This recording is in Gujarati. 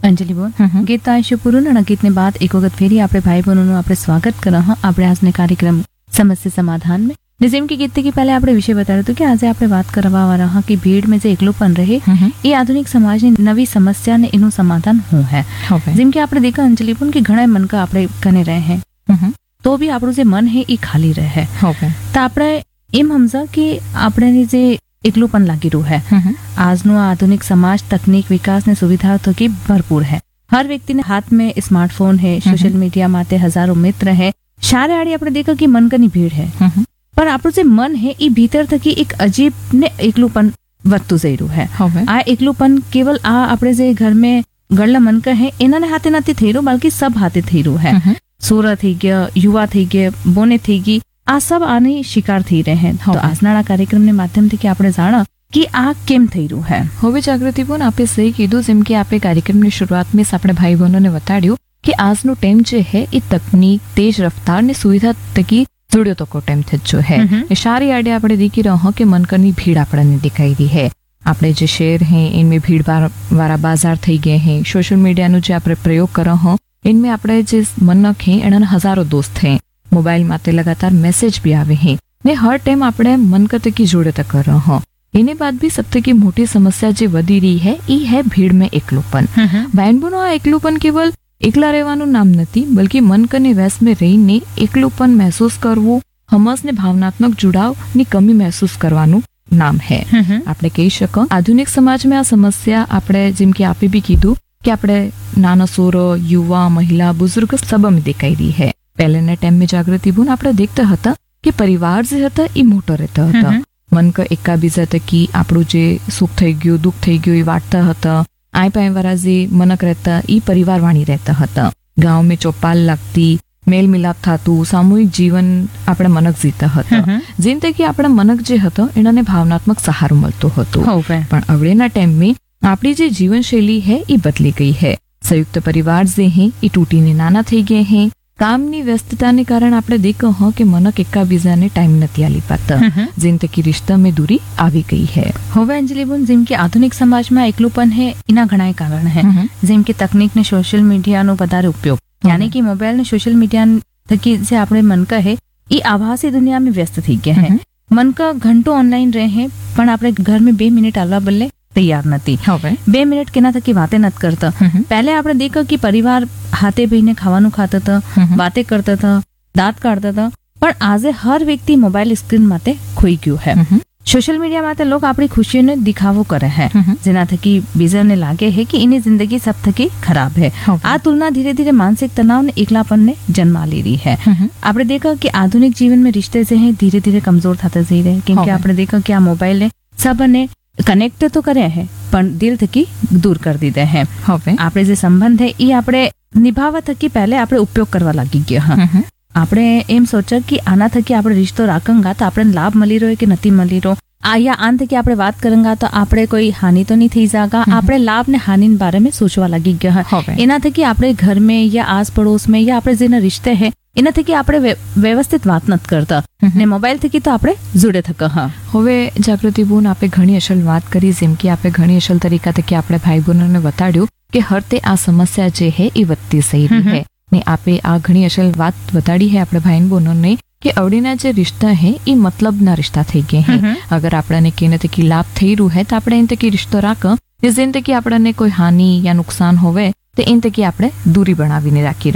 અંજલિ બોલ ગીત આયુષ્ય પૂરું અને ગીતને બાદ એક વખત ફેરી આપણે ભાઈ બહેનોનું આપણે સ્વાગત કરા આપણે આજને કાર્યક્રમ समस्या समाधान में જેમ કે ગીત કે પહેલે આપણે વિષય બતાવ્યો હતો કે આજે આપણે વાત કરવા વાળા હા કે ભીડ में જે એકલુપन रहे એ આધુનિક સમાજની નવી સમસ્યા ને એનું સમાધાન શું है જેમ કે આપણે देखा अंजलि પણ કે ઘણા મન का આપણે કને રહે हैं તો भी આપણું જે મન है એ ખાલી રહે તો આપણે એમ સમજા કે આપણે જે એકલુપન લાગી રહ્યું है આજનો આધુનિક समाज तकनीक विकास ने सुविधा थकी भरपूर है हर व्यक्ति ने हाथ में स्मार्टफोन है सोशल मीडिया माते हजारों मित्र है शारे आड़ी આપણે देखा कि मन कनी भीड़ है पर આપણું જે મન है એ ભીતર થકી એક અજીબ ને એકલુપન વધતું જઈ રહ્યું है આ એકલુપન કેવલ આ આપણે જે ઘર में ગળલા મન का है એના હાથે નથી થઈ રહ્યું બल्कि सब हाथे થઈ રહ્યું है સોરા થઈ ગયા યુવા થઈ ગયા બોને થઈ ગઈ આ सब આની શિકાર થઈ રહે हैं તો આજના કાર્યક્રમને માધ્યમથી કે આપણે જાણા कि आ केम થઈ રહ્યું है હવે જાગૃતિ બોન આપે સહી કીધું જેમ કે આપે કાર્યક્રમની શરૂઆતમાં આપણે ભાઈ બહેનોને બતાડ્યું कि આજનો ટાઈમ જે है એ તકनीक तेज रफ्तार ने सुविधा तकी जुड़ियो तो को टाइम थे जो है सारी आड़े आपने देखी रहो कि मन करनी भीड़ आपने दिखाई दी है आपने जो शहर हैं इनमें भीड़ वाला बाजार थी गए हैं सोशल मीडिया नो जो आप प्रयोग करो हो इनमें आपने जो मनक है एना हजारों दोस्त हैं मोबाइल माते लगातार मैसेज भी आवे हैं ने हर टाइम आपने मन कर तकी जुड़े तक कर रहो हो इन्हें बाद भी सबसे की मोटी समस्या जो वधी रही है ई है भीड़ में एकलूपन बहनबोनो आ एकलूपन केवल एकला રહેવાનું નામ નથી બલ્કि મન કને વેસ में રહીને એકલુપન મહેસૂસ કરવું હમસ ને ભાવનાત્મક जुड़ाव ની કમી મહેસૂસ કરવાનું નામ है આપણે કહી શકો આધુનિક સમાજમાં આ સમસ્યા આપણે જેમ કે આપે બી કીધું કે આપણે નાના સોરો યુવા મહિલા બુजुर्ग સબમ દેખાઈ રહી है પહેલેના ટાઈમ में જાગૃતિ બોન આપણે देखता હતા કે પરિવાર જે હતા એ મોટો રહેતો હતો મન ક એકાબીજા તકી આપણું જે સુખ થઈ ગયું દુઃખ થઈ ગયું એ વાટતા હતા आय पाए वाला जे मनक रहता ई परिवार वाणी रहता हता गांव में चौपाल लगती मेल मिलाप थातु सामूहिक जीवन આપણે मनक जीता हता જેમ કે આપણા मनक જે હતો એનાને ભાવનાત્મક સહારો મળતો હતો પણ અવળેના ટાઈમ में આપણી જે જીવન शैली है એ બદલી ગઈ है संयुक्त परिवार जे हैं એ તૂટીને નાના થઈ ગए हैं કામની વ્યસ્તતાને કારણે આપણે દેખો હો કે મનક એકાબીજાને ટાઈમ નથી આલી પાતા જેમ કે रिश्ता में दूरी આવી ગઈ है હવે અંજલિ બોન જેમ કે આધુનિક સમાજમાં એકલુપન है એના ઘણા કારણ है જેમ કે તકનીક ને સોશિયલ મીડિયાનો વધારે ઉપયોગ यानी कि मोबाइल ने सोशल मीडिया थकी से આપણે मन का है ये आभासी दुनिया में व्यस्त થઈ ગયા है मन का घंटों ऑनलाइन रहे हैं પણ આપણે घर में 2 मिनट आलवा बल्ले तैयार નથી 2 મિનિટ કેના થકી વાતે નથી કરતા પહેલે આપણે देखा कि परिवार हाथे बहीने खाવાનું ખાતા હતા વાતે કરતા હતા દાંત કાઢતા હતા પણ આજે હર વ્યક્તિ મોબાઈલ સ્ક્રીન માટે ખોઈ ગયું है सोशल मीडिया माते लोग अपनी खुशी ने दिखावो करे है जेना थकी बीजा ने लागे है कि इन्हें जिंदगी सब थकी खराब है आ तुलना धीरे धीरे मानसिक तनाव ने एकलापन ने जन्मा ले रही है आपने देखा कि आधुनिक जीवन में रिश्ते जो है धीरे धीरे कमजोर थाते जा रहे हैं क्योंकि आपने देखा कि आ मोबाइल ने सब ने कनेक्ट तो करे है पण दिल थकी दूर कर दीधे हैं आपणे जे संबंध है ये आपणे निभावा थकी पहले आपणे उपयोग करवा लागी गया આપણે એમ સોચા કે આના થકી આપણે રિશ્તો રાખંગા તો આપણે લાભ મળી રહ્યો કે નથી મળી રહ્યો या आन थकी આપણે વાત કરંગા તો આપણે કોઈ હાનિ તો નહીં થઈ જાગા આપણે લાભ ને હાનિ ના बारे में सोचवा लागी गया है एना थकी આપણે घर में या आस पड़ोस में या આપણે જેના रिश्ते है एना थकी આપણે व्यवस्थित વાત નત કરતા ને મોબાઈલ થકી તો આપણે જોડે થકા હા હવે જાગૃતિ બોન આપે ઘણી અસલ વાત કરી જેમ કે આપે ઘણી અસલ તરીકા થકી આપણે ભાઈ બહેનોને બતાડ્યું કે હરતે આ સમસ્યા જે है એ વધતી સહી રહી है ने आपे आ घणी असल बात बताड़ी है अपने भाई बहनों ने कि अवड़ीना जो रिश्ता है ये मतलब ना रिश्ता थई गए हैं अगर आपने केने तकी लाभ थई रह्यो है तो आपणे इन तकी रिश्तो राख जेन तकी आपणे कोई हानि या नुकसान होवे तो इन तकी आपणे दूरी बनावीने राखी